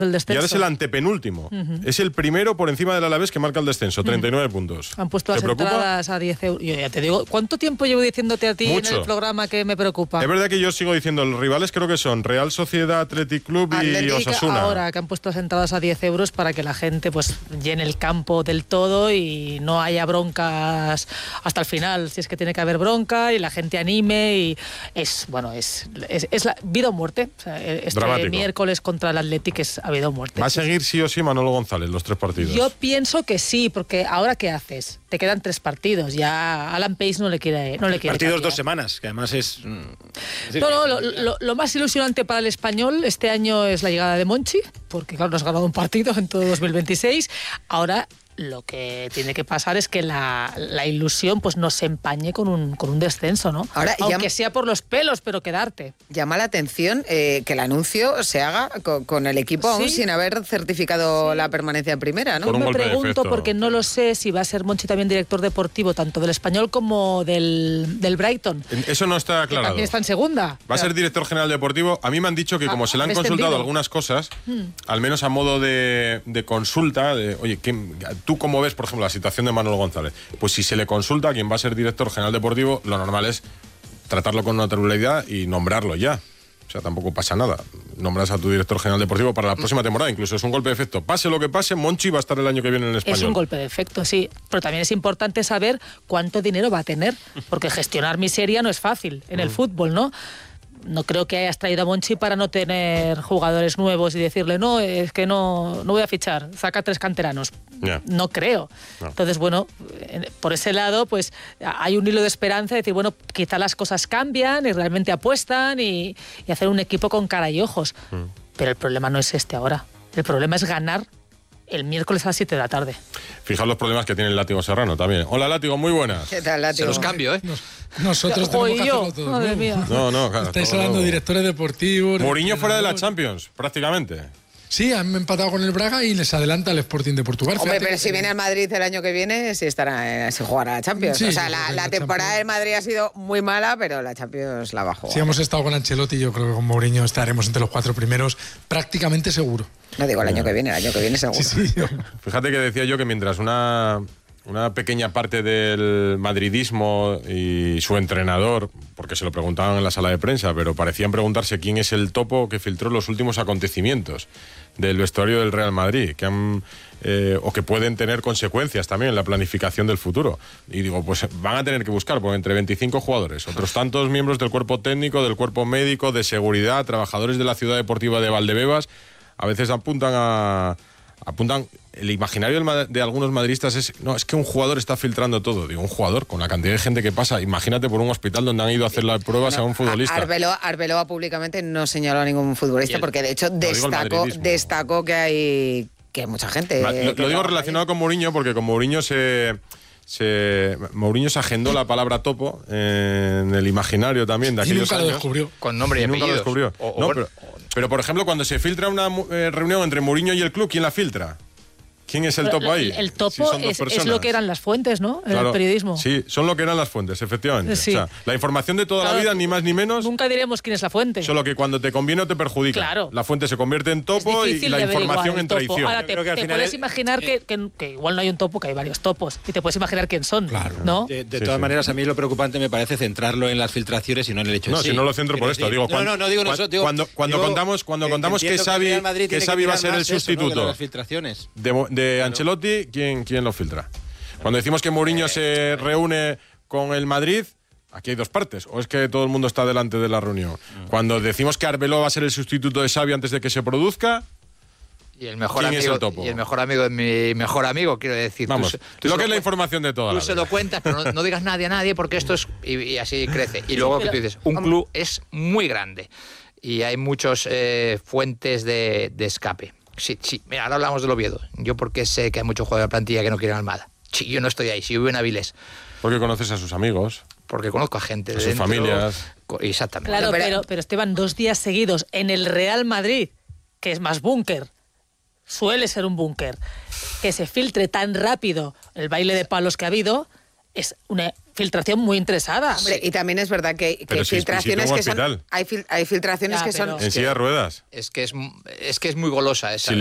del descenso. Y ahora es el antepenúltimo. Es el primero por encima del Alavés que marca el descenso, 39 puntos. Han puesto las entradas a 10 euros. Yo ya te digo, ¿cuánto tiempo llevo diciéndote a ti Mucho. en el programa que me preocupa? Es verdad que yo sigo diciendo, los rivales creo que son Real Sociedad, Athletic Club y Osasuna. Ahora que han puesto las entradas a 10 euros para que la gente pues llene el campo del todo y no haya broncas hasta el final, si es que tiene que haber bronca, y la gente anime, y es la vida o muerte. O sea, este Dramático. miércoles contra el Athletic es a vida o muerte. ¿Va a seguir sí o sí Manolo González los 3 partidos? Yo pienso que sí, porque ahora ¿qué haces? Te quedan 3 partidos, ya Alan Pace no le quiere partidos cambiar. 2 semanas, que además es... Lo más ilusionante para el Español este año es la llegada de Monchi, porque claro, nos ha ganado un partido en todo 2026. Ahora lo que tiene que pasar es que la ilusión pues no se empañe con un descenso, ¿no? Ahora, aunque sea por los pelos, pero quedarte. Llama la atención que el anuncio se haga con el equipo aún sin haber certificado la permanencia en primera, ¿no? Yo me pregunto, porque no lo sé, si va a ser Monchi también director deportivo, tanto del Español como del Brighton. Eso no está aclarado. También está en segunda. Va a ser director general deportivo. A mí me han dicho que como se le han consultado algunas cosas, al menos a modo de consulta, oye, ¿tú cómo ves, por ejemplo, la situación de Manolo González? Pues si se le consulta a quien va a ser director general deportivo, lo normal es tratarlo con naturalidad y nombrarlo ya. O sea, tampoco pasa nada. Nombras a tu director general deportivo para la próxima temporada. Incluso es un golpe de efecto. Pase lo que pase, Monchi va a estar el año que viene en el Español. Es un golpe de efecto, sí. Pero también es importante saber cuánto dinero va a tener, porque gestionar miseria no es fácil en el fútbol, ¿no? No creo que hayas traído a Monchi para no tener jugadores nuevos y decirle, no, es que no voy a fichar, saca 3 canteranos. Yeah. No creo. No. Entonces, bueno, por ese lado, pues hay un hilo de esperanza de decir, bueno, quizá las cosas cambian y realmente apuestan y hacer un equipo con cara y ojos. Pero el problema no es este ahora. El problema es ganar el miércoles a las 7 de la tarde. Fijaos los problemas que tiene el Látigo Serrano también. Hola, Látigo, muy buenas. ¿Qué tal, Látigo? Se los cambio, ¿eh? Nosotros tenemos que hacerlo todo. Madre mía. No, claro. Estáis hablando de directores deportivos... Mourinho fuera de la Champions, prácticamente. Sí, han empatado con el Braga y les adelanta el Sporting de Portugal. Hombre, pero si viene al Madrid el año que viene, sí estará, se jugará la Champions. Sí, o sea, la temporada del Madrid ha sido muy mala, pero la Champions la va a jugar. Si hemos estado con Ancelotti, yo creo que con Mourinho estaremos entre los 4 primeros, prácticamente seguro. No digo el año que viene seguro. Sí. Fíjate que decía yo que mientras una pequeña parte del madridismo y su entrenador, porque se lo preguntaban en la sala de prensa, pero parecían preguntarse quién es el topo que filtró los últimos acontecimientos del vestuario del Real Madrid, que han o que pueden tener consecuencias también en la planificación del futuro. Y digo, pues van a tener que buscar, porque entre 25 jugadores, otros tantos miembros del cuerpo técnico, del cuerpo médico, de seguridad, trabajadores de la ciudad deportiva de Valdebebas, a veces apuntan el imaginario de algunos madridistas es que un jugador está filtrando todo. Digo, un jugador, con la cantidad de gente que pasa, imagínate por un hospital donde han ido a hacer las pruebas a un futbolista. Arbeloa públicamente no señaló a ningún futbolista, porque de hecho destacó que hay mucha gente. Lo digo relacionado con Mourinho, porque con Mourinho Mourinho se agendó la palabra topo en el imaginario también de aquellos años. Y nunca lo descubrió. Con nombre y nunca lo apellidos. descubrió. Pero, por ejemplo, cuando se filtra una reunión entre Mourinho y el club, ¿quién la filtra? ¿Quién es el topo ahí? El topo es lo que eran las fuentes, ¿no? En el periodismo. Sí, son lo que eran las fuentes, efectivamente. Sí. O sea, la información de toda la vida, ni más ni menos. Nunca diremos quién es la fuente. Solo que cuando te conviene o te perjudica. Claro. La fuente se convierte en topo y la información en traición. Ahora, te puedes imaginar que igual no hay un topo, que hay varios topos. Y te puedes imaginar quién son, claro, ¿no? De todas maneras, a mí lo preocupante me parece centrarlo en las filtraciones y no en el hecho de sí. No, si no lo centro por esto. Digo, no digo eso. Cuando contamos que Xavi va a ser el sustituto las filtraciones de Ancelotti, ¿quién lo filtra? Cuando decimos que Mourinho se reúne con el Madrid, aquí hay dos partes. O es que todo el mundo está delante de la reunión. Cuando decimos que Arbeloa va a ser el sustituto de Xavi antes de que se produzca, y el mejor ¿quién amigo, es el topo? Y el mejor amigo de mi mejor amigo, quiero decir. Vamos, lo que es la información de toda la Tú se lo cuentas, pero no digas nadie a nadie, porque esto es... Y así crece. Y luego que tú dices, un club es muy grande y hay muchas fuentes de escape. Sí, mira, ahora hablamos del Oviedo. Yo porque sé que hay muchos jugadores de la plantilla que no quieren Almada. Sí, yo no estoy ahí, si vivo en Avilés. Porque conoces a sus amigos. Porque conozco a gente. A sus familias. Exactamente. Claro, pero Esteban, 2 días seguidos en el Real Madrid, que es más búnker, suele ser un búnker, que se filtre tan rápido el baile de palos que ha habido, es una filtración muy interesada. Hombre, y también es verdad que hay filtraciones que son... Hay filtraciones que son... En silla de ruedas. Es que es muy golosa esa.